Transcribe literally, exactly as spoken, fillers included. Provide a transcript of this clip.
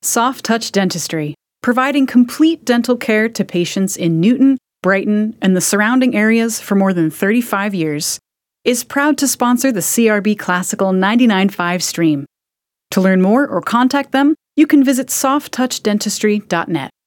Soft Touch Dentistry, providing complete dental care to patients in Newton, Brighton, and the surrounding areas for more than thirty-five years, is proud to sponsor the C R B Classical ninety-nine point five stream. To learn more or contact them, you can visit soft touch dentistry dot net.